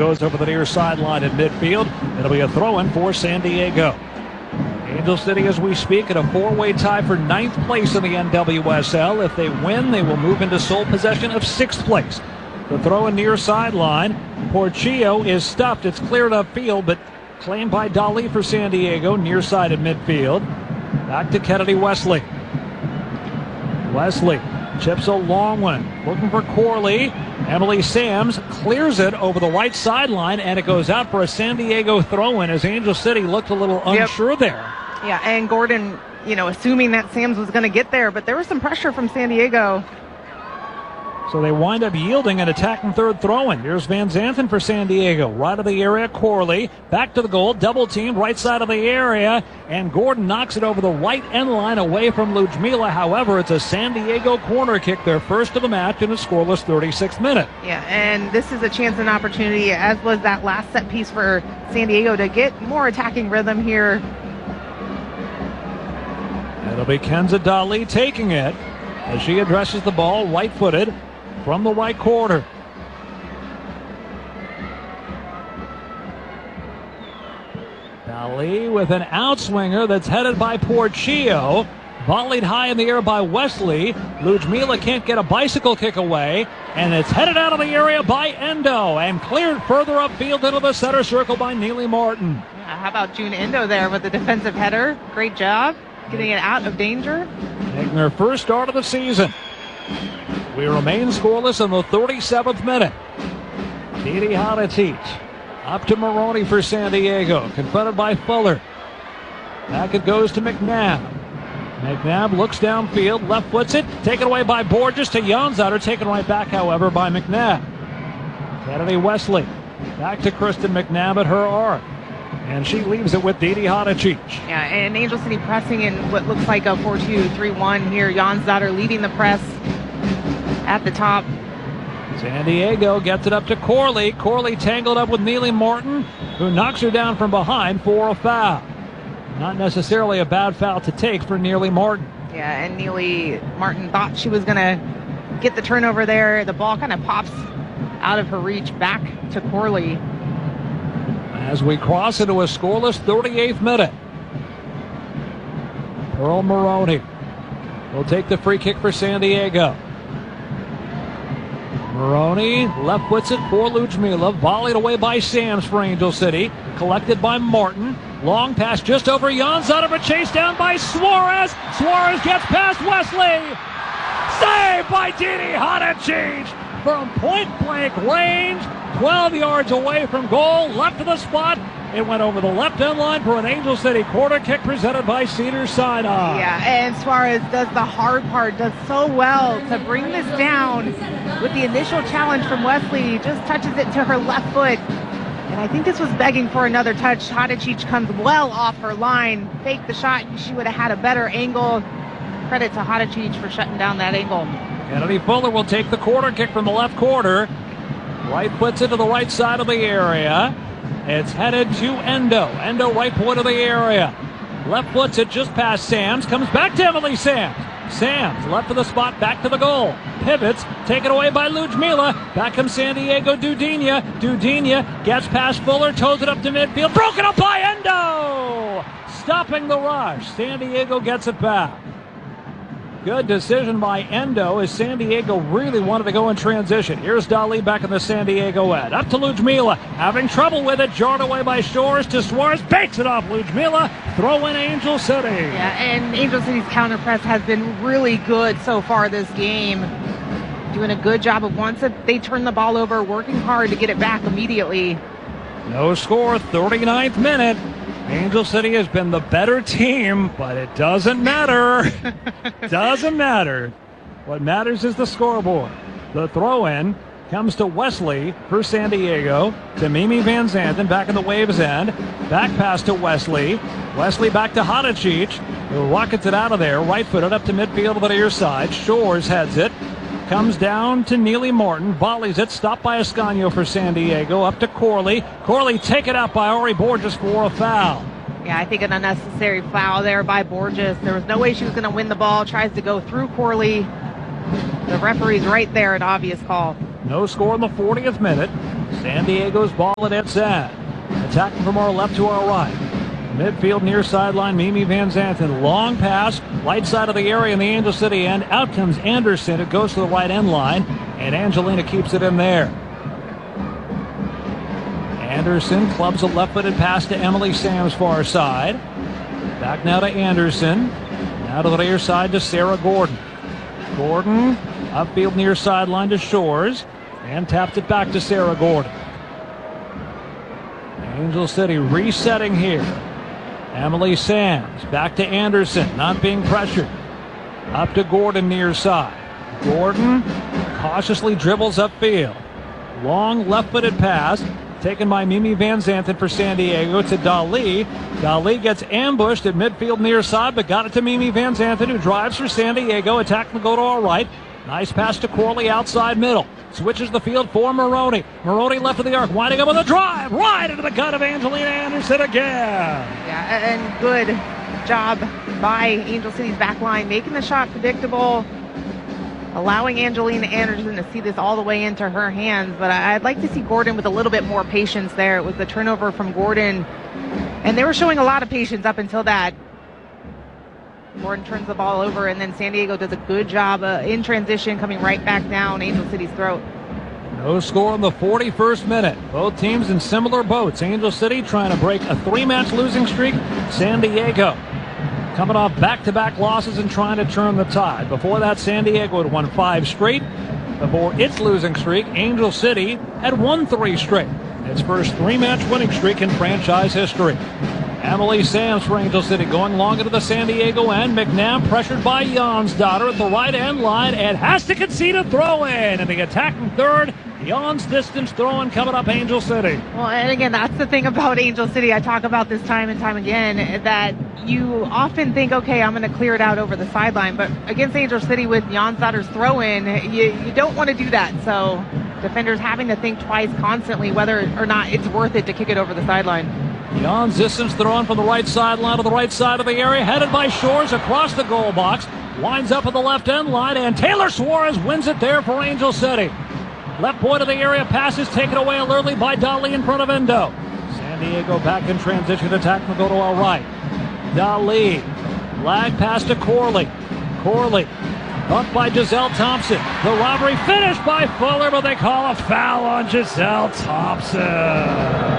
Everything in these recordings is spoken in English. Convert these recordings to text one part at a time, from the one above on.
goes over the near sideline at midfield. It'll be a throw-in for San Diego. Angel City, as we speak, at a four-way tie for 9th place in the NWSL. If they win, they will move into sole possession of 6th place. The throw in near sideline. Porchio is stuffed. It's cleared upfield, but claimed by Dali for San Diego. Near side at midfield. Back to Kennedy Wesley. Wesley chips a long one. Looking for Corley. Emily Sams clears it over the right sideline, and it goes out for a San Diego throw-in as Angel City looked a little unsure there. Yeah, and Gordon, assuming that Sams was going to get there, but there was some pressure from San Diego. So they wind up yielding an attacking third throw-in. Here's Van Zanten for San Diego. Right of the area, Corley. Back to the goal, double team, right side of the area. And Gordon knocks it over the right end line away from Ludmila. However, it's a San Diego corner kick, their first of the match in a scoreless 36th minute. Yeah, and this is a chance and opportunity, as was that last set piece for San Diego, to get more attacking rhythm here. It'll be Kenza Dali taking it as she addresses the ball right-footed from the right corner. Dali with an outswinger that's headed by Porchio. Volleyed high in the air by Wesley. Ludmila can't get a bicycle kick away, and it's headed out of the area by Endo and cleared further upfield into the center circle by Neely Martin. Yeah, how about June Endo there with the defensive header? Great job getting it out of danger. Making their first start of the season. We remain scoreless in the 37th minute. Didi Hadicic up to Maroney for San Diego. Confronted by Fuller. Back it goes to McNabb. McNabb looks downfield, left foots it. Taken away by Borges to Janzauer. Taken right back, however, by McNabb. Kennedy Wesley. Back to Kristen McNabb at her arc. And she leaves it with Didi Hadicic. Yeah, and Angel City pressing in what looks like a 4-2-3-1 here. Janzauer leading the press at the top. San Diego gets it up to Corley. Corley tangled up with Neely Martin, who knocks her down from behind for a foul. Not necessarily a bad foul to take for Neely Martin. Yeah, and Neely Martin thought she was going to get the turnover there. The ball kind of pops out of her reach back to Corley. As we cross into a scoreless 38th minute. Pearl Maroney will take the free kick for San Diego. Maroney left foots it for Ludmila. Volleyed away by Sams for Angel City. Collected by Martin. Long pass just over Janzauer, but chased down by Suarez. Suarez gets past Wesley. Saved by Didi Hadicic from point-blank range. 12 yards away from goal. Left of the spot. It went over the left end line for an Angel City corner kick presented by Cedar Sinai. Yeah, and Suarez does the hard part, does so well to bring this down with the initial challenge from Wesley. Just touches it to her left foot. And I think this was begging for another touch. Hadicic comes well off her line. Faked the shot. She would have had a better angle. Credit to Hadicic for shutting down that angle. Kennedy Fuller will take the corner kick from the left corner. Right foots it to the right side of the area. It's headed to Endo. Endo right point of the area. Left foots it just past Sams. Comes back to Emily Sams. Sams left of the spot, back to the goal. Pivots, taken away by Ludmila. Back comes San Diego Dudinha. Dudinha gets past Fuller, toes it up to midfield. Broken up by Endo! Stopping the rush. San Diego gets it back. Good decision by Endo as San Diego really wanted to go in transition. Here's Dali back in the San Diego end. Up to Ludmila. Having trouble with it. Jarred away by Shores to Suarez. Bakes it off Ludmila. Throw in Angel City. Yeah, and Angel City's counter press has been really good so far this game. Doing a good job of once they turn the ball over, working hard to get it back immediately. No score, 39th minute. Angel City has been the better team, but it doesn't matter. Doesn't matter. What matters is the scoreboard. The throw-in comes to Wesley for San Diego. To Mimi Van Zanten back in the Waves end. Back pass to Wesley. Wesley back to Hadicic, who rockets it out of there. Right-footed up to midfield to the near side. Shores heads it. Comes down to Neely Martin. Volleys it. Stopped by Ascanio for San Diego. Up to Corley. Corley taken out by Ari Borges for a foul. Yeah, I think an unnecessary foul there by Borges. There was no way she was going to win the ball. Tries to go through Corley. The referee's right there, an obvious call. No score in the 40th minute. San Diego's ball at its end. Attacking from our left to our right. Midfield near sideline, Mimi Van Zanten. Long pass, right side of the area in the Angel City end. Out comes Anderson. It goes to the right end line, and Angelina keeps it in there. Anderson clubs a left-footed pass to Emily Sam's far side. Back now to Anderson. Now to the near side to Sarah Gordon. Gordon upfield near sideline to Shores, and tapped it back to Sarah Gordon. Angel City resetting here. Emily Sands back to Anderson, not being pressured. Up to Gordon near side. Gordon cautiously dribbles upfield. Long left-footed pass taken by Mimi Van Zanten for San Diego to Dali. Dali gets ambushed at midfield near side, but got it to Mimi Van Zanten, who drives for San Diego. Attack will go to our right. Nice pass to Corley outside middle. Switches the field for Maroney. Maroney left of the arc, winding up with a drive right into the gut of Angelina Anderson again. Yeah, and good job by Angel City's back line, making the shot predictable, allowing Angelina Anderson to see this all the way into her hands. But I'd like to see Gordon with a little bit more patience there. It was the turnover from Gordon, and they were showing a lot of patience up until that. Gordon turns the ball over, and then San Diego does a good job in transition, coming right back down Angel City's throat. No score in the 41st minute. Both teams in similar boats. Angel City trying to break a 3-match losing streak. San Diego coming off back-to-back losses and trying to turn the tide. Before that, San Diego had won 5 straight. Before its losing streak, Angel City had won 3 straight. Its first 3-match winning streak in franchise history. Emily Sams for Angel City going long into the San Diego end. McNabb pressured by Jonsdottir at the right end line and has to concede a throw in. And the attacking third, Jans distance throw-in coming up Angel City. Well, and again, that's the thing about Angel City. I talk about this time and time again, that you often think, okay, I'm going to clear it out over the sideline. But against Angel City with Jonsdottir's throw-in, you don't want to do that. So defenders having to think twice constantly whether or not it's worth it to kick it over the sideline. Jans distance thrown from the right sideline to the right side of the area, headed by Shores across the goal box. Winds up at the left end line, and Taylor Suarez wins it there for Angel City. Left point of the area, pass is taken away early by Dali in front of Endo. San Diego back in transition, attack will go to our right. Dali, lag pass to Corley. Corley, bumped by Giselle Thompson. The robbery finished by Fuller, but they call a foul on Giselle Thompson.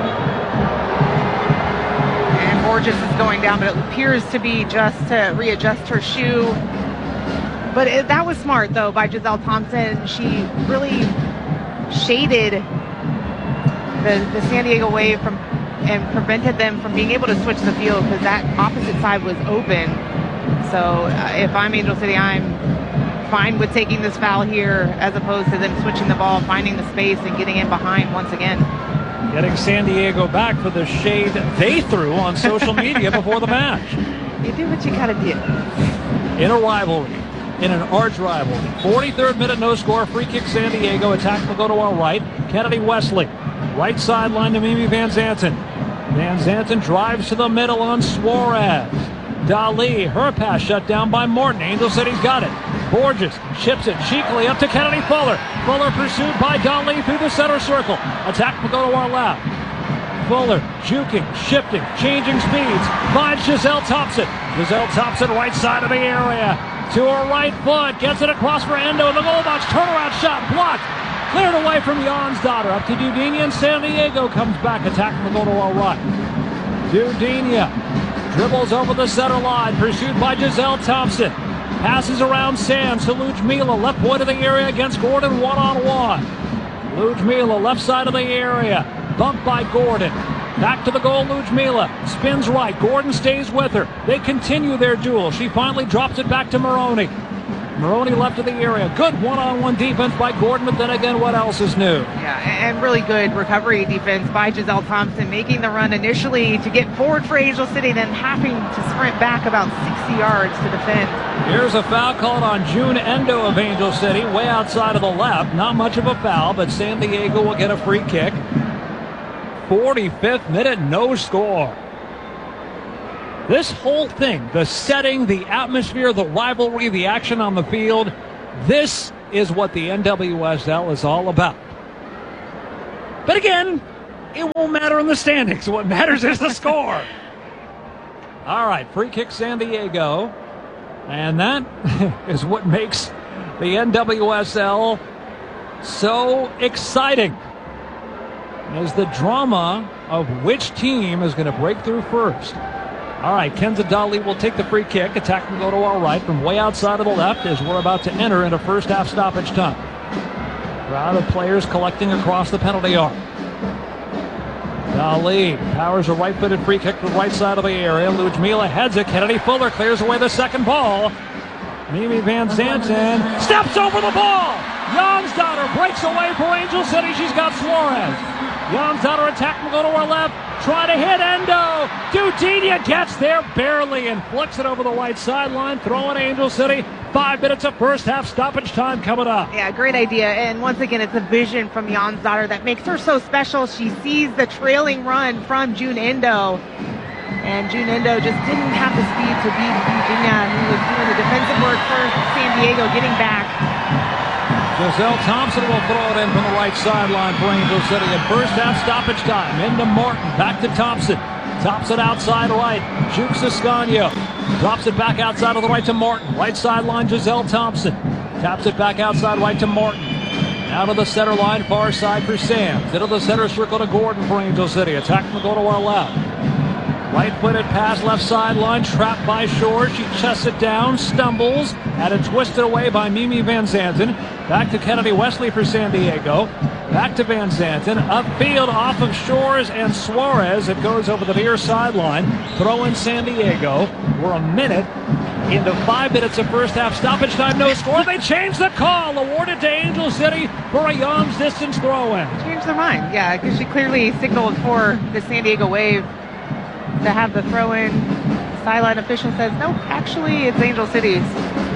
Borges is going down, but it appears to be just to readjust her shoe. But that was smart, though, by Giselle Thompson. She really shaded the San Diego Wave and prevented them from being able to switch the field because that opposite side was open. So if I'm Angel City, I'm fine with taking this foul here as opposed to them switching the ball, finding the space, and getting in behind once again. Getting San Diego back for the shade they threw on social media before the match. You do what you gotta do. In a rivalry, in an arch rivalry. 43rd minute, no score, free kick San Diego. Attack will go to our right. Kennedy Wesley, right sideline to Mimi Van Zanten. Van Zanten drives to the middle on Suarez. Dali, her pass shut down by Morton. Angel City's got it. Borges chips it cheekily up to Kennedy Fuller. Fuller pursued by Dali through the center circle. Attack will go to our left. Fuller juking, shifting, changing speeds. Finds Giselle Thompson. Giselle Thompson right side of the area. To her right foot. Gets it across for Endo in the goal box. Turnaround shot blocked. Cleared away from Jonsdottir. Up to Dudenia, and San Diego comes back. Attack will go to our right. Dudenia dribbles over the center line. Pursued by Giselle Thompson. Passes around Sands to Lujmila, left point of the area against Gordon, one-on-one. Lujmila, left side of the area, bumped by Gordon. Back to the goal, Lujmila, spins right, Gordon stays with her. They continue their duel. She finally drops it back to Maroney. Maroney left of the area. Good one-on-one defense by Gordon, but then again, what else is new? Yeah, and really good recovery defense by Giselle Thompson, making the run initially to get forward for Angel City, then having to sprint back about 60 yards to defend. Here's a foul called on June Endo of Angel City, way outside of the left. Not much of a foul, but San Diego will get a free kick. 45th minute, no score. This whole thing, the setting, the atmosphere, the rivalry, the action on the field, this is what the NWSL is all about. But again, it won't matter in the standings. What matters is the score. All right, free kick San Diego. And that is what makes the NWSL so exciting, is the drama of which team is going to break through first. All right, Kenza Dali will take the free kick. Attack will go to our right from way outside of the left as we're about to enter into first half stoppage time. Crowd of players collecting across the penalty arc. Dali powers a right-footed free kick to the right side of the area. Ludmila heads it. Kennedy Fuller clears away the second ball. Mimi Van Zanten steps over the ball. Jonsdottir breaks away for Angel City. She's got Suarez. Jonsdottir attack will go to her left. Try to hit Endo. Dudinia gets there barely and flicks it over the right sideline. Throwing Angel City. 5 minutes of first half stoppage time coming up. Yeah, great idea. And once again, it's a vision from Jonsdottir that makes her so special. She sees the trailing run from June Endo. And June Endo just didn't have the speed to beat Virginia, who was doing the defensive work for San Diego, getting back. Giselle Thompson will throw it in from the right sideline for Angel City at first half stoppage time. Into Martin, back to Thompson. Thompson outside right, jukes Ascanio. Drops it back outside of the right to Martin. Right sideline, Giselle Thompson. Taps it back outside right to Martin. Out of the center line, far side for Sands. Into the center circle to Gordon for Angel City. Attack will go to our left. Right-footed pass, left sideline, trapped by Shore. She chests it down, stumbles, had it twisted away by Mimi Van Zanten. Back to Kennedy Wesley for San Diego. Back to Van Zanten, upfield off of Shores and Suarez. It goes over the near sideline. Throw in San Diego. We're a minute into 5 minutes of first half stoppage time. No score. They changed the call. Awarded to Angel City for a Young's distance throw-in. Changed their mind, yeah, because she clearly signaled for the San Diego Wave to have the throw-in. The sideline official says, no, actually, it's Angel City's.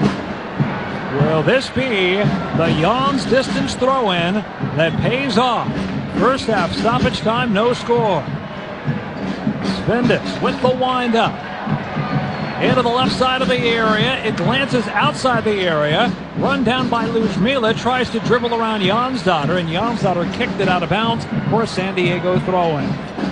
Will this be the Young's distance throw-in that pays off? First half stoppage time, no score. Svendis with the wind-up. Into the left side of the area. It glances outside the area. Run down by Ludmila. Tries to dribble around Jonsdottir, and Jonsdottir kicked it out of bounds for a San Diego throw-in.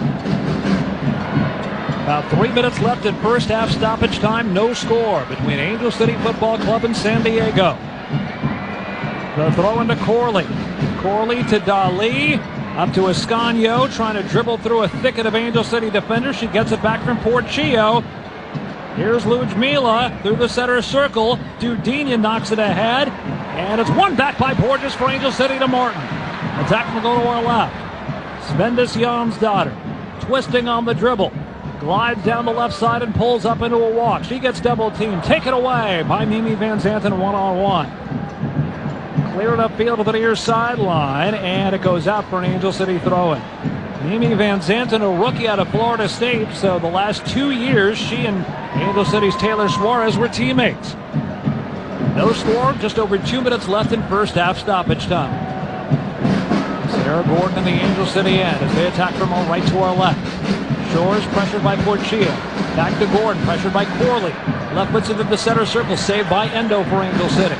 About 3 minutes left in first half stoppage time. No score between Angel City Football Club and San Diego. The throw into Corley. Corley to Dali. Up to Ascanio. Trying to dribble through a thicket of Angel City defenders. She gets it back from Porchio. Here's Ludmila through the center circle. Dudinia knocks it ahead. And it's won back by Borges for Angel City to Martin. Attack will go to our left. Svendis Jonsdottir. Twisting on the dribble. Glides down the left side and pulls up into a walk. She gets double teamed. Taken away by Mimi Van Zanten one-on-one. Cleared upfield to the near sideline, and it goes out for an Angel City throw-in. Mimi Van Zanten, a rookie out of Florida State, so the last 2 years she and Angel City's Taylor Suarez were teammates. No score, just over 2 minutes left in first half stoppage time. Sarah Gordon in the Angel City end as they attack from our right to our left. Shores pressured by Porchia. Back to Gordon, pressured by Corley. Left puts it into the center circle, saved by Endo for Angel City.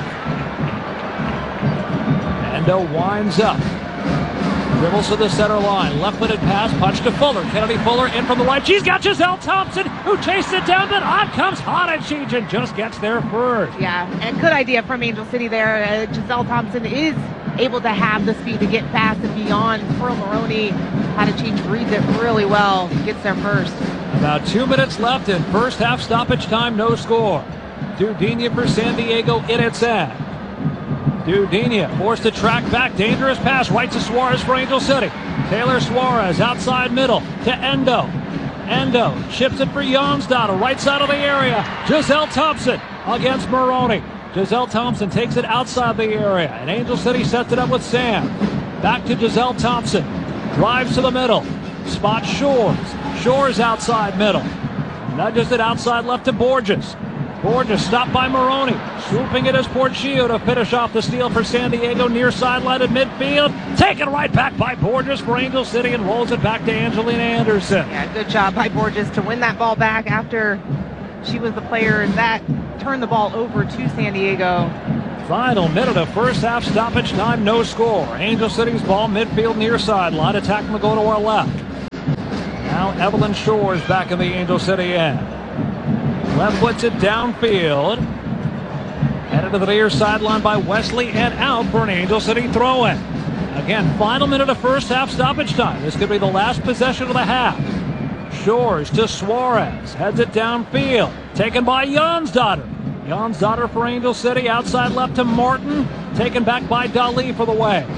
Endo winds up. Dribbles to the center line. Left-footed pass, punch to Fuller. Kennedy Fuller in from the right. She's got Giselle Thompson, who chased it down, but on comes Honichich and just gets there first. Yeah, and good idea from Angel City there. Giselle Thompson is able to have the speed to get fast and beyond. Pearl Maroney, Honichich reads it really well, gets there first. About 2 minutes left in first half stoppage time, no score. Dudinia for San Diego in its end. Dudinia forced to track back. Dangerous pass right to Suarez for Angel City. Taylor Suarez outside middle to Endo. Endo chips it for Jonsdottir. Right side of the area. Giselle Thompson against Maroney. Giselle Thompson takes it outside the area. And Angel City sets it up with Sam. Back to Giselle Thompson. Drives to the middle. Spots Shores. Shores outside middle. Nudges it outside left to Borges. Borges stopped by Maroney. Swooping it as Porchio to finish off the steal for San Diego near sideline at midfield. Taken right back by Borges for Angel City and rolls it back to Angelina Anderson. Yeah, good job by Borges to win that ball back after she was the player that turned the ball over to San Diego. Final minute of first half stoppage time, no score. Angel City's ball midfield near sideline. Attack will go to our left. Now Evelyn Shores back in the Angel City end. Left puts it downfield. Headed to the near sideline by Wesley and out for an Angel City throw-in. Again, final minute of first half stoppage time. This could be the last possession of the half. Shores to Suarez. Heads it downfield. Taken by Jonsdottir. Jonsdottir for Angel City. Outside left to Martin. Taken back by Dali for the way.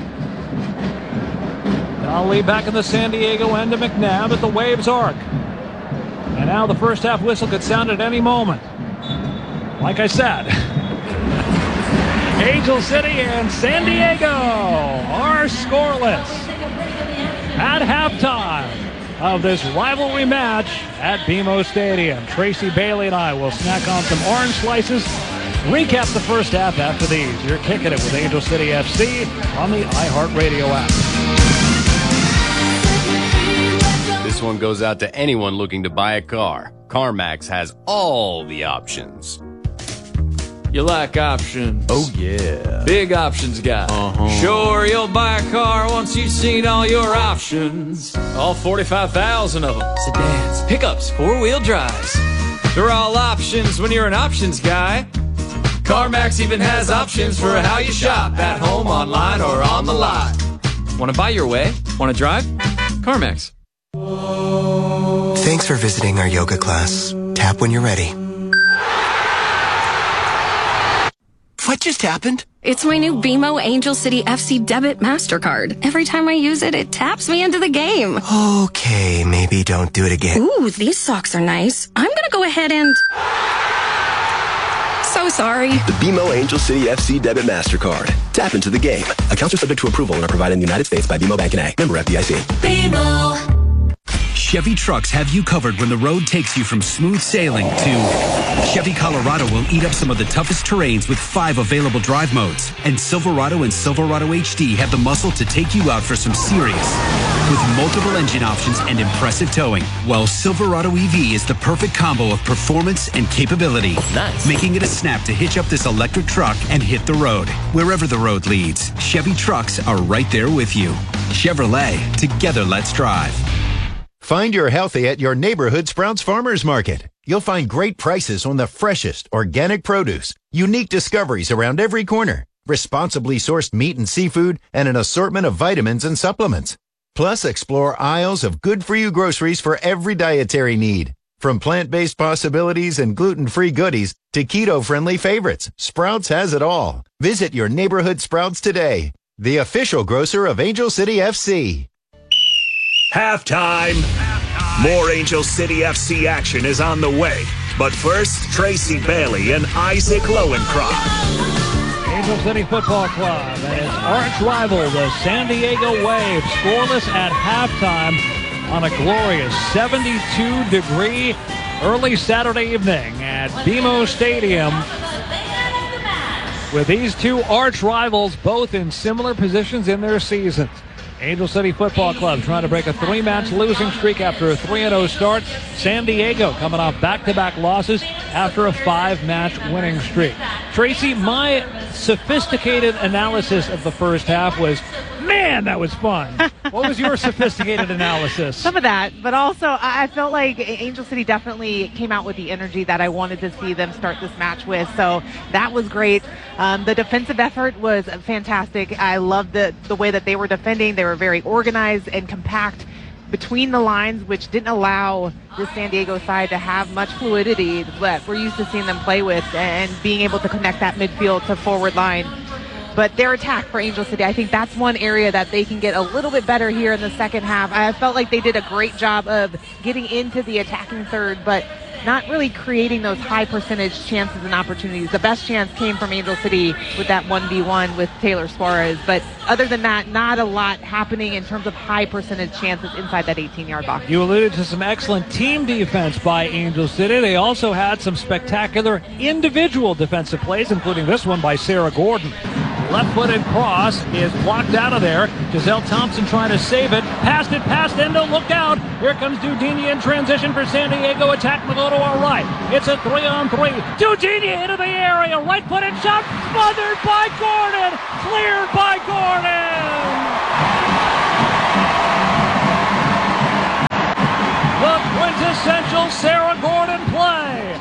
Dali back in the San Diego end to McNabb at the Waves arc. And now the first half whistle could sound at any moment. Like I said, Angel City and San Diego are scoreless at halftime of this rivalry match at BMO Stadium. Tracy Bailey and I will snack on some orange slices, recap the first half after these. You're kicking it with Angel City FC on the iHeartRadio app. This one goes out to anyone looking to buy a car. CarMax has all the options. You like options? Oh, yeah. Big options guy. Sure, you'll buy a car once you've seen all your options. All 45,000 of them. Sedans, pickups, four-wheel drives. They're all options when you're an options guy. CarMax even has options for how you shop at home, online, or on the lot. Want to buy your way? Want to drive? CarMax. Thanks for visiting our yoga class. Tap when you're ready. What just happened? It's my new BMO Angel City FC debit MasterCard. Every time I use it, it taps me into the game. Okay, maybe don't do it again. Ooh, these socks are nice. I'm gonna go ahead and... So sorry. The BMO Angel City FC Debit MasterCard. Tap into the game. Accounts are subject to approval and are provided in the United States by BMO Bank and A. Member FDIC. BMO. Chevy trucks have you covered when the road takes you from smooth sailing to Chevy Colorado will eat up some of the toughest terrains with 5 available drive modes. And Silverado and Silverado HD have the muscle to take you out for some serious with multiple engine options and impressive towing. While Silverado EV is the perfect combo of performance and capability. Nice. Making it a snap to hitch up this electric truck and hit the road. Wherever the road leads, Chevy trucks are right there with you. Chevrolet, together let's drive. Find your healthy at your neighborhood Sprouts Farmers Market. You'll find great prices on the freshest organic produce, unique discoveries around every corner, responsibly sourced meat and seafood, and an assortment of vitamins and supplements. Plus, explore aisles of good-for-you groceries for every dietary need. From plant-based possibilities and gluten-free goodies to keto-friendly favorites, Sprouts has it all. Visit your neighborhood Sprouts today, the official grocer of Angel City FC. Halftime. More Angel City FC action is on the way. But first, Tracy Bailey and Isaac Lowenkron. Angel City Football Club and its arch rival, the San Diego Waves, scoreless at halftime on a glorious 72-degree early Saturday evening at BMO Stadium. With these two arch rivals both in similar positions in their seasons. Angel City Football Club trying to break a 3-match losing streak after a 3-0 start. San Diego coming off back-to-back losses after a 5-match winning streak. Tracy, my sophisticated analysis of the first half was, man, that was fun. What was your sophisticated analysis? Some of that, but also I felt like Angel City definitely came out with the energy that I wanted to see them start this match with. So that was great. The defensive effort was fantastic. I loved the way that they were defending. They were very organized and compact between the lines, which didn't allow the San Diego side to have much fluidity that we're used to seeing them play with and being able to connect that midfield to forward line. But their attack for Angel City, I think that's one area that they can get a little bit better here in the second half. I felt like they did a great job of getting into the attacking third, but not really creating those high percentage chances and opportunities. The best chance came from Angel City with that 1v1 with Taylor Suarez. But other than that, not a lot happening in terms of high percentage chances inside that 18-yard box. You alluded to some excellent team defense by Angel City. They also had some spectacular individual defensive plays, including this one by Sarah Gordon. Left-footed cross is blocked out of there. Giselle Thompson trying to save it. Passed it past Endo. Look out. Here comes Dudini in transition for San Diego. Attack will go to our right. It's a 3-on-3. Dudini into the area. Right-footed shot. Smothered by Gordon. Cleared by Gordon. The quintessential Sarah Gordon play.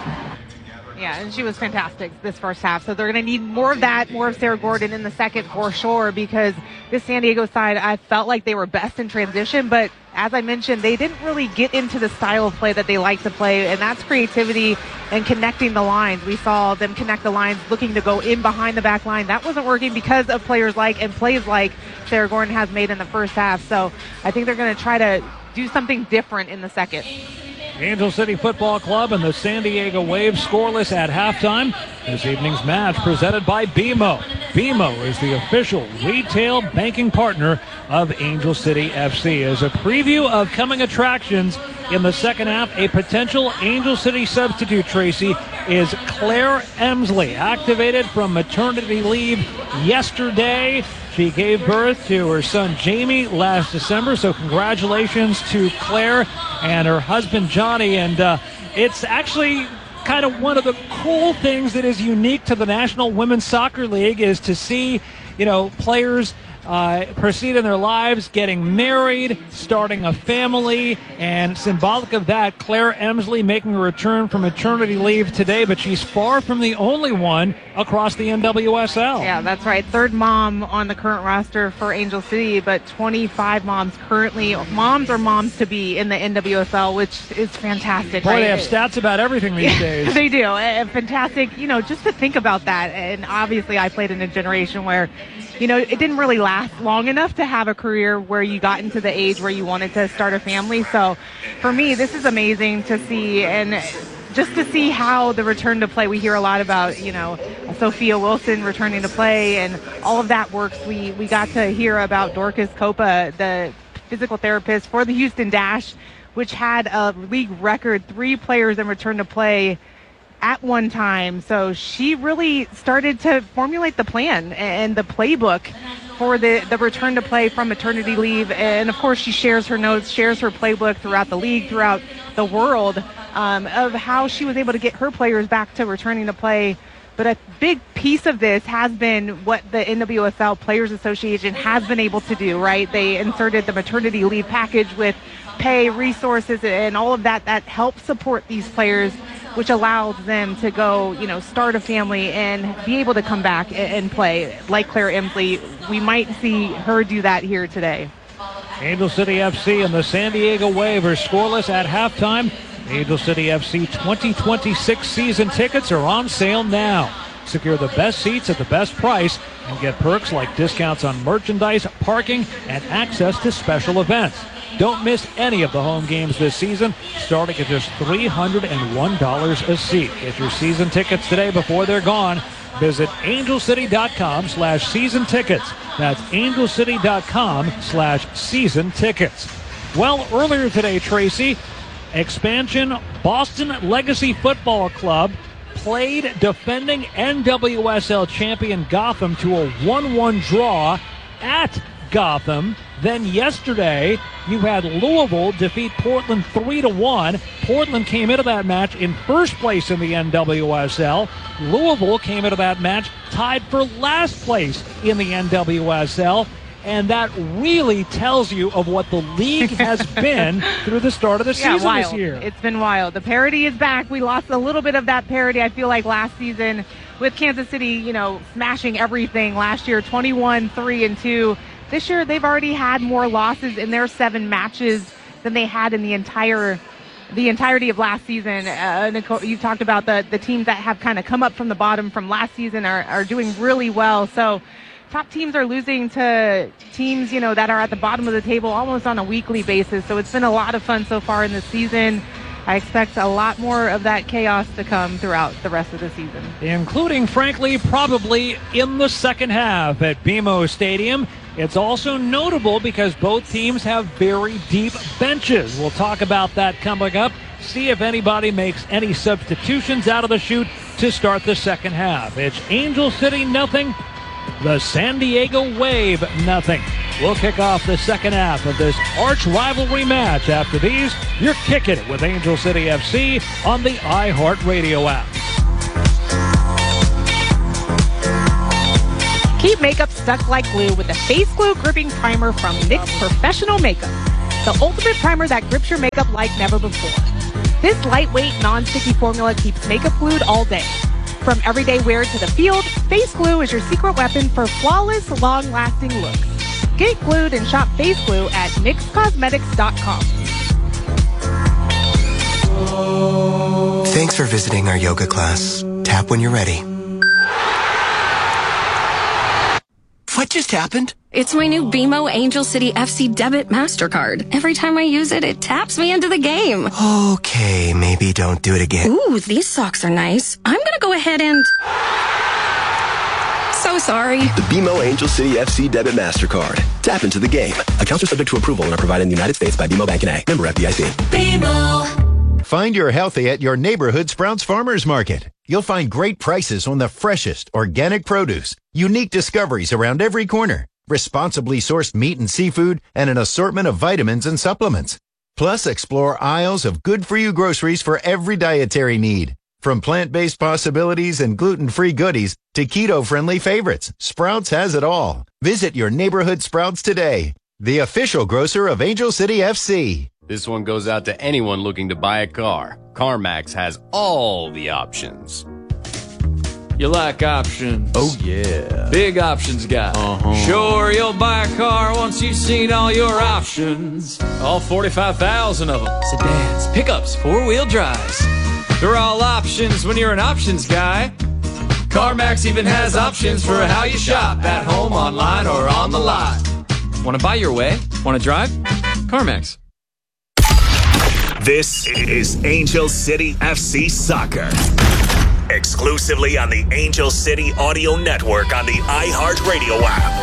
Yeah, and she was fantastic this first half. So they're going to need more of that, more of Sarah Gordon in the second for sure, because this San Diego side, I felt like they were best in transition. But as I mentioned, they didn't really get into the style of play that they like to play, and that's creativity and connecting the lines. We saw them connect the lines, looking to go in behind the back line. That wasn't working because of players like and plays like Sarah Gordon has made in the first half. So I think they're going to try to do something different in the second. Angel City Football Club and the San Diego Wave scoreless at halftime. This evening's match presented by BMO. BMO is the official retail banking partner of Angel City FC. As a preview of coming attractions in the second half, a potential Angel City substitute, Tracy, is Claire Emsley, activated from maternity leave yesterday. She gave birth to her son Jamie last December, so congratulations to Claire and her husband Johnny. And it's actually kind of one of the cool things that is unique to the National Women's Soccer League is to see, players proceed in their lives, getting married, starting a family, and symbolic of that, Claire Emsley making a return from maternity leave today, but she's far from the only one across the NWSL. Yeah, that's right. Third mom on the current roster for Angel City, but 25 moms currently, moms or moms-to-be in the NWSL, which is fantastic. Boy, right? They have stats about everything these days. They do. Fantastic, just to think about that. And obviously I played in a generation where it didn't really last long enough to have a career where you got into the age where you wanted to start a family. So for me, this is amazing to see, and just to see how the return to play, we hear a lot about, Sophia Wilson returning to play and all of that works. We got to hear about Dorcas Copa, the physical therapist for the Houston Dash, which had a league record 3 players in return to play at one time. So she really started to formulate the plan and the playbook for the return to play from maternity leave. And of course she shares her notes, shares her playbook throughout the league, throughout the world, of how she was able to get her players back to returning to play. But a big piece of this has been what the NWSL Players Association has been able to do, right? They inserted the maternity leave package with pay, resources, and all of that helps support these players, which allows them to go, start a family and be able to come back and play. Like Claire Emsley, we might see her do that here today. Angel City FC and the San Diego Wave are scoreless at halftime. Angel City FC 2026 season tickets are on sale now. Secure the best seats at the best price and get perks like discounts on merchandise, parking, and access to special events. Don't miss any of the home games this season, starting at just $301 a seat. Get your season tickets today before they're gone. Visit angelcity.com/season tickets. That's angelcity.com/season tickets. Well, earlier today, Tracy, expansion Boston Legacy Football Club played defending NWSL champion Gotham to a 1-1 draw at Gotham. Then yesterday, you had Louisville defeat Portland 3-1. Portland came into that match in first place in the NWSL. Louisville came into that match tied for last place in the NWSL. And that really tells you of what the league has been through the start of the season this year. It's been wild. The parity is back. We lost a little bit of that parity, I feel like, last season with Kansas City, smashing everything last year, 21-3-2. This year, they've already had more losses in their 7 matches than they had in the entirety of last season. Nicole, you talked about the teams that have kind of come up from the bottom from last season are doing really well. So top teams are losing to teams, that are at the bottom of the table almost on a weekly basis. So it's been a lot of fun so far in the season. I expect a lot more of that chaos to come throughout the rest of the season. Including, frankly, probably in the second half at BMO Stadium. It's also notable because both teams have very deep benches. We'll talk about that coming up. See if anybody makes any substitutions out of the chute to start the second half. It's Angel City 0, The San Diego Wave, nothing. We'll kick off the second half of this arch rivalry match. After these, you're kicking it with Angel City FC on the iHeartRadio app. Keep makeup stuck like glue with the Face Glue Gripping Primer from NYX Professional Makeup. The ultimate primer that grips your makeup like never before. This lightweight, non-sticky formula keeps makeup glued all day. From everyday wear to the field, Face Glue is your secret weapon for flawless, long-lasting looks. Get glued and shop Face Glue at NYXCosmetics.com. Thanks for visiting our yoga class. Tap when you're ready. What just happened? It's my new BMO Angel City FC Debit MasterCard. Every time I use it, it taps me into the game. Okay, maybe don't do it again. Ooh, these socks are nice. I'm gonna go ahead and... So sorry. The BMO Angel City FC Debit MasterCard. Tap into the game. Accounts are subject to approval and are provided in the United States by BMO Bank N.A. Member FDIC. BMO. Find your healthy at your neighborhood Sprouts Farmers Market. You'll find great prices on the freshest organic produce, unique discoveries around every corner, responsibly sourced meat and seafood, and an assortment of vitamins and supplements. Plus, explore aisles of good-for-you groceries for every dietary need. From plant-based possibilities and gluten-free goodies to keto-friendly favorites, Sprouts has it all. Visit your neighborhood Sprouts today, the official grocer of Angel City FC. This one goes out to anyone looking to buy a car. CarMax has all the options. You like options? Oh, yeah. Big options guy. Sure, you'll buy a car once you've seen all your options. All 45,000 of them. Sedans, pickups, four-wheel drives. They're all options when you're an options guy. CarMax even has options for how you shop, at home, online, or on the lot. Want to buy your way? Want to drive? CarMax. This is Angel City FC Soccer. Exclusively on the Angel City Audio Network on the iHeartRadio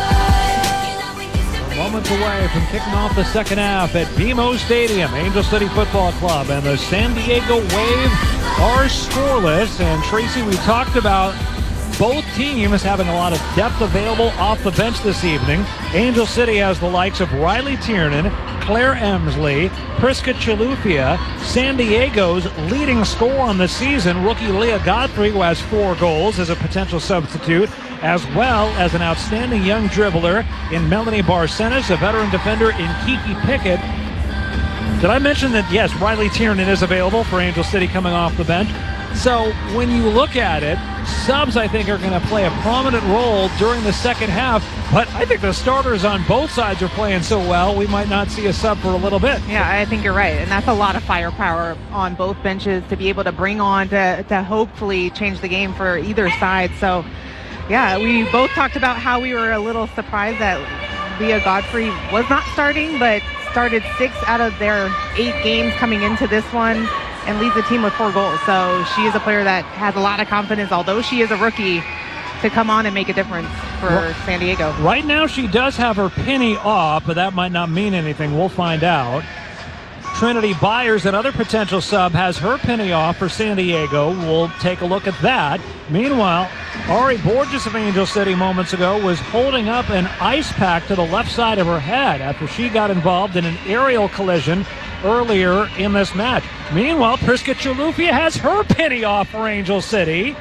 app. Moments away from kicking off the second half at BMO Stadium. Angel City Football Club and the San Diego Wave are scoreless. And Tracy, we talked about both teams having a lot of depth available off the bench this evening. Angel City has the likes of Riley Tiernan, Claire Emsley, Priska Chilufya. San Diego's leading scorer on the season, rookie Leah Godfrey, who has 4 goals as a potential substitute, as well as an outstanding young dribbler in Melanie Barcenas, a veteran defender in Kiki Pickett. Did I mention that, yes, Riley Tiernan is available for Angel City coming off the bench? So when you look at it, subs, I think, are going to play a prominent role during the second half. But I think the starters on both sides are playing so well, we might not see a sub for a little bit. Yeah, I think you're right. And that's a lot of firepower on both benches to be able to bring on to hopefully change the game for either side. So, yeah, we both talked about how we were a little surprised that Leah Godfrey was not starting, but started 6 out of their 8 games coming into this one, and leads the team with 4 goals. So she is a player that has a lot of confidence, although she is a rookie, to come on and make a difference for San Diego. Right now she does have her penny off, but that might not mean anything. We'll find out. Trinity Byers, another potential sub, has her penny off for San Diego. We'll take a look at that. Meanwhile, Ari Borges of Angel City moments ago was holding up an ice pack to the left side of her head after she got involved in an aerial collision earlier in this match. Meanwhile, Priska Chilufya has her penny off for Angel City.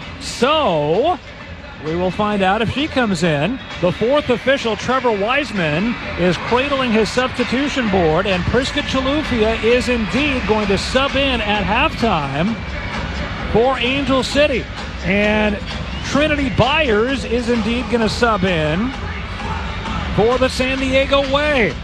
So we will find out if she comes in. The 4th official, Trevor Wiseman, is cradling his substitution board, and Priska Chilufya is indeed going to sub in at halftime for Angel City. And Trinity Byers is indeed going to sub in for the San Diego Wave.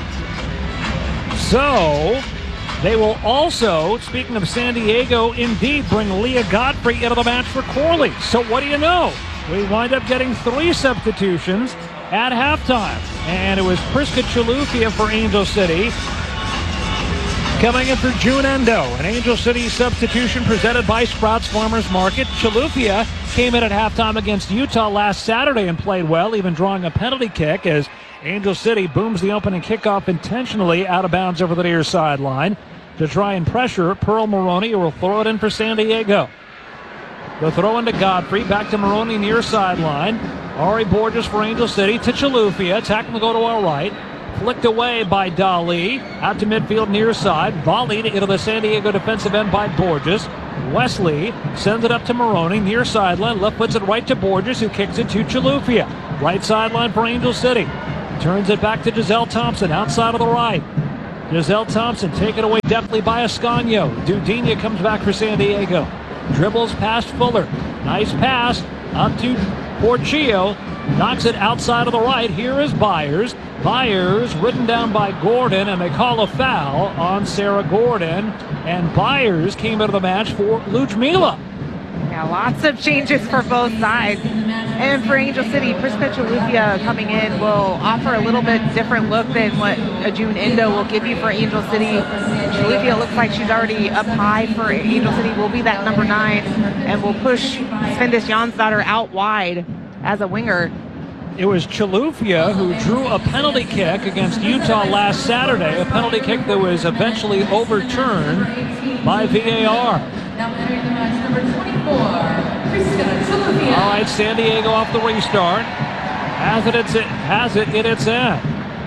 So they will also, speaking of San Diego, indeed bring Leah Godfrey into the match for Corley. So what do you know? We wind up getting 3 substitutions at halftime. And it was Priska Chilufya for Angel City. Coming in for June Endo, an Angel City substitution presented by Sprouts Farmers Market. Chilufya came in at halftime against Utah last Saturday and played well, even drawing a penalty kick as Angel City booms the opening kickoff intentionally out of bounds over the near sideline to try and pressure Pearl Maroney, who will throw it in for San Diego. The throw into Godfrey, back to Maroney near sideline. Ari Borges for Angel City to Chilufya. Attacking to go to our right. Flicked away by Dali. Out to midfield near side. Volleyed into the San Diego defensive end by Borges. Wesley sends it up to Maroney. Near sideline. Left puts it right to Borges, who kicks it to Chilufya. Right sideline for Angel City. Turns it back to Giselle Thompson. Outside of the right. Giselle Thompson taken away deftly by Ascanio. Dudinha comes back for San Diego. Dribbles past Fuller. Nice pass up to Porchio. Knocks it outside of the right. Here is Byers. Byers ridden down by Gordon, and they call a foul on Sarah Gordon. And Byers came into the match for Ludmila. Yeah, lots of changes for both sides. And for Angel City, Priska Chilufya coming in will offer a little bit different look than what a June Endo will give you for Angel City. Chilufya looks like she's already up high for Angel City, will be that number 9, and will push Svendis Jonsdottir out wide as a winger. It was Chilufya who drew a penalty kick against Utah last Saturday, a penalty kick that was eventually overturned by VAR. Now entering the match, number 24, Priska Chilufya. All right, San Diego off the restart. Has it in its end.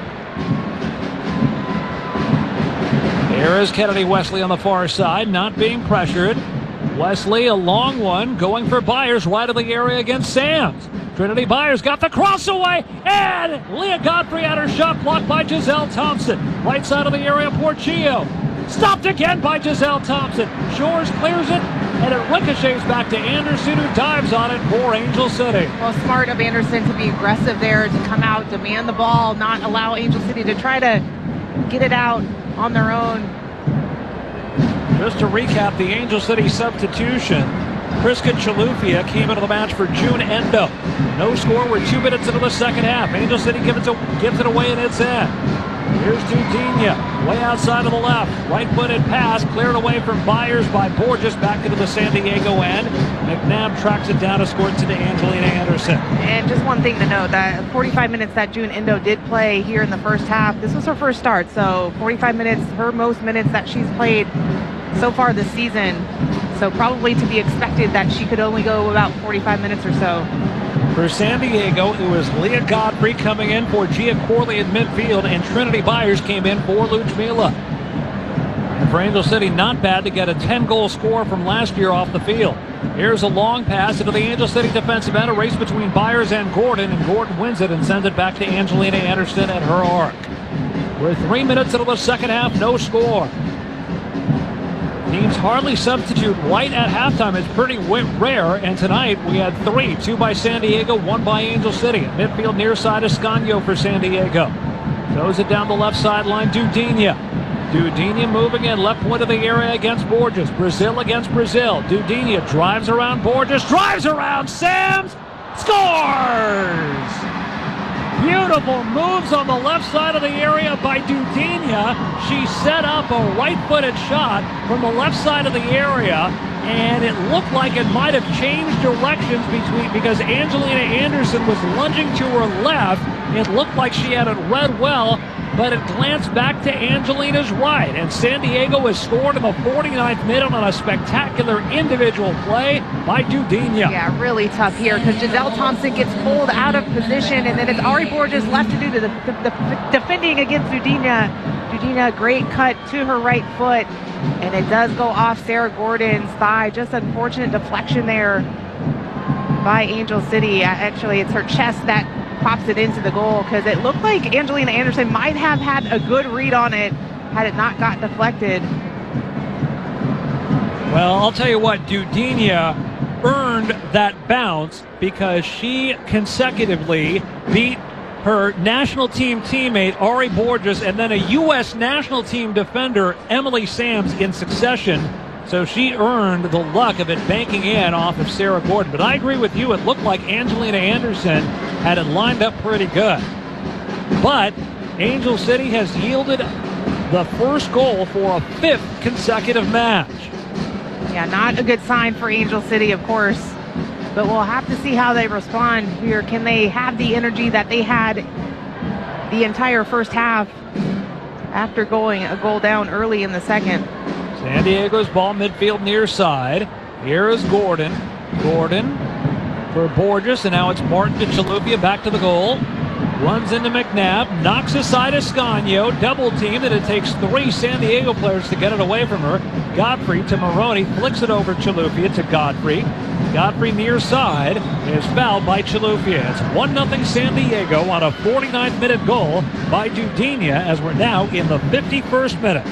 Here is Kennedy Wesley on the far side, not being pressured. Wesley, a long one, going for Byers, right of the area against Sams. Trinity Byers got the cross away, and Leah Godfrey had her shot blocked by Giselle Thompson. Right side of the area, Porchio. Stopped again by Giselle Thompson. Shores clears it, and it ricochets back to Anderson, who dives on it for Angel City. Well, smart of Anderson to be aggressive there, to come out, demand the ball, not allow Angel City to try to get it out on their own. Just to recap the Angel City substitution, Priska Chilufya came into the match for June Endo. No score. We're 2 minutes into the second half. Angel City gives it away in its end. Here's Dudinha, way outside of the left. Right-footed pass, cleared away from Byers by Borges, back into the San Diego end. McNabb tracks it down to score to Angelina Anderson. And just one thing to note, that 45 minutes that June Endo did play here in the first half, this was her first start, so 45 minutes, her most minutes that she's played so far this season. So probably to be expected that she could only go about 45 minutes or so. For San Diego, it was Leah Godfrey coming in for Gia Corley in midfield, and Trinity Byers came in for Ludmila. And for Angel City, not bad to get a 10-goal score from last year off the field. Here's a long pass into the Angel City defensive end, a race between Byers and Gordon wins it and sends it back to Angelina Anderson at her arc. We're 3 minutes into the second half, no score. Teams hardly substitute right at halftime. It's pretty rare, and tonight we had 3. 2 by San Diego, 1 by Angel City. Midfield near side Ascanio for San Diego. Throws it down the left sideline, Dudinha. Dudinha moving in, left point of the area against Borges. Brazil against Brazil. Dudinha drives around Borges, drives around Sams, scores! Beautiful moves on the left side of the area by Dudinha. She set up a right-footed shot from the left side of the area, and it looked like it might have changed directions because Angelina Anderson was lunging to her left. It looked like she had it read well, but it glanced back to Angelina's right, and San Diego has scored in the 49th minute on a spectacular individual play by Dudinha. Yeah, really tough here because Giselle Thompson gets pulled out of position, and then it's Ari Borges left to do the defending against Dudinha. Dudinha, great cut to her right foot, and it does go off Sarah Gordon's thigh. Just unfortunate deflection there by Angel City. Actually, it's her chest that pops it into the goal because it looked like Angelina Anderson might have had a good read on it had it not got deflected. Well, I'll tell you what, Dudinha earned that bounce because she consecutively beat her national team teammate Ari Borges and then a U.S. national team defender Emily Sams in succession. So she earned the luck of it banking in off of Sarah Gordon. But I agree with you. It looked like Angelina Anderson had it lined up pretty good. But Angel City has yielded the first goal for a 5th consecutive match. Yeah, not a good sign for Angel City, of course. But we'll have to see how they respond here. Can they have the energy that they had the entire first half after going a goal down early in the second? San Diego's ball midfield near side. Here is Gordon. Gordon for Borges, and now it's Martin to Chilufya, back to the goal. Runs into McNabb, knocks aside Escanio, double teamed, and it takes 3 San Diego players to get it away from her. Godfrey to Maroney, flicks it over Chilufya to Godfrey. Godfrey near side is fouled by Chilufya. It's 1-0 San Diego on a 49th minute goal by Dudinha, as we're now in the 51st minute.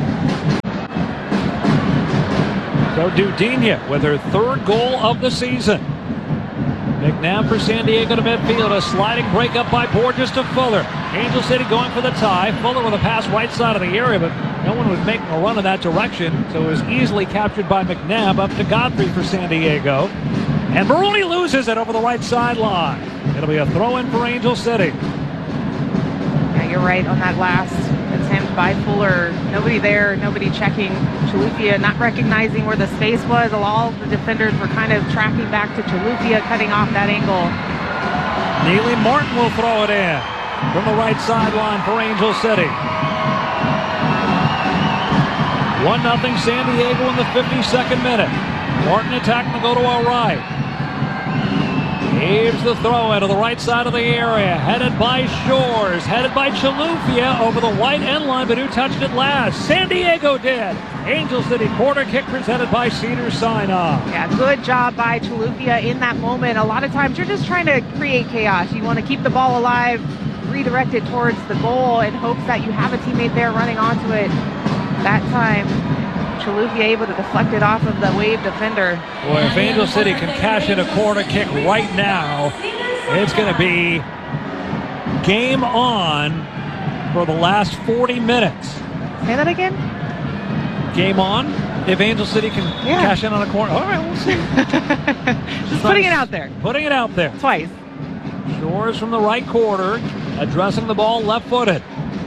So Dudinha with her 3rd goal of the season. McNabb for San Diego to midfield. A sliding break up by Borges to Fuller. Angel City going for the tie. Fuller with a pass right side of the area, but no one was making a run in that direction, so it was easily captured by McNabb. Up to Godfrey for San Diego. And Maroney loses it over the right sideline. It'll be a throw-in for Angel City. Yeah, you're right on that last attempt by Fuller. Nobody there, nobody checking. Chilufya not recognizing where the space was. All the defenders were kind of tracking back to Chilufya, cutting off that angle. Neely Martin will throw it in from the right sideline for Angel City. 1-0 San Diego in the 52nd minute. Martin attacking to go to our right. Heaves the throw into the right side of the area. Headed by Shores. Headed by Chilufya over the white end line, but who touched it last? San Diego did. Angel City corner kick presented by Cedars-Sinai. Yeah, good job by Chilufya in that moment. A lot of times you're just trying to create chaos. You want to keep the ball alive, redirect it towards the goal in hopes that you have a teammate there running onto it. That time, Chilufya able to deflect it off of the wave defender. Boy, if Angel City can cash in a corner kick right now, it's going to be game on for the last 40 minutes. Say that again? Game on if Angel City can cash in on a corner. All right, we'll see. Just putting it out there. Putting it out there. Twice. Shores from the right quarter, addressing the ball left-footed.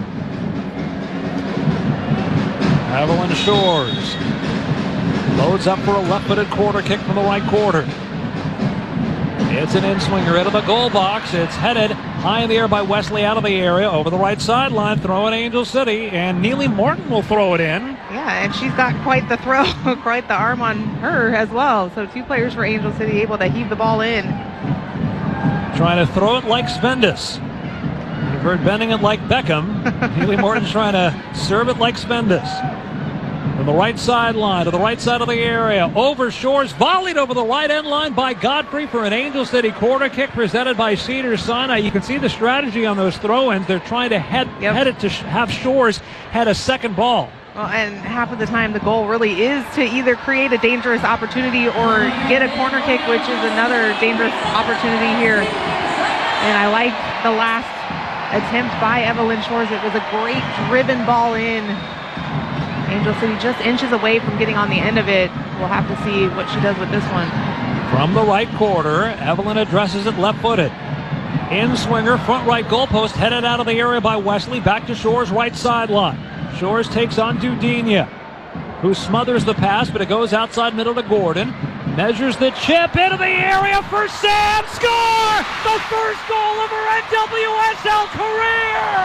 Evelyn Shores loads up for a left-footed corner kick from the right quarter. It's an in-swinger into the goal box. It's headed high in the air by Wesley out of the area over the right sideline, throwing Angel City, and Neely Martin will throw it in. Yeah, and she's got quite the throw, quite the arm on her as well. So 2 players for Angel City able to heave the ball in. Trying to throw it like Spendis. You've heard bending it like Beckham. Neely Martin's trying to serve it like Spendis. From the right sideline to the right side of the area. Over Shores, volleyed over the right end line by Godfrey for an Angel City corner kick presented by Cedars-Sinai. You can see the strategy on those throw-ins. They're trying to head it to have Shores had a second ball. Well, and half of the time the goal really is to either create a dangerous opportunity or get a corner kick, which is another dangerous opportunity here. And I like the last attempt by Evelyn Shores. It was a great driven ball in. Angel City just inches away from getting on the end of it. We'll have to see what she does with this one. From the right quarter, Evelyn addresses it left-footed. In-swinger, front right goalpost, headed out of the area by Wesley. Back to Shores' right sideline. Shores takes on Dudinha, who smothers the pass, but it goes outside middle to Gordon. Measures the chip into the area for Sam. Score! The first goal of her NWSL career!